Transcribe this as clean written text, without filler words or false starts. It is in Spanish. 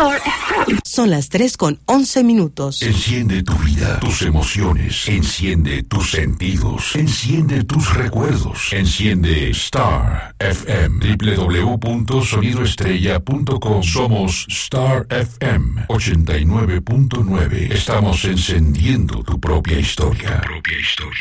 Star FM. Son las 3:11. Enciende tu vida, tus emociones. Enciende tus sentidos. Enciende tus recuerdos. Enciende Star FM. www.sonidoestrella.com. Somos Star FM 89.9. Estamos encendiendo tu propia historia.